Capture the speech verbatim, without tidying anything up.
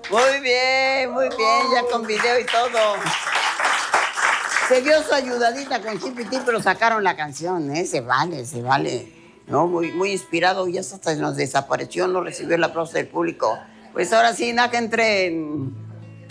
Muy bien, muy bien, ya con video y todo. Se dio su ayudadita con Chipitín, pero sacaron la canción, ¿eh? Se vale, se vale. No, muy, muy inspirado, ya hasta nos desapareció, no recibió el aplauso del público. Pues ahora sí, nada que entre en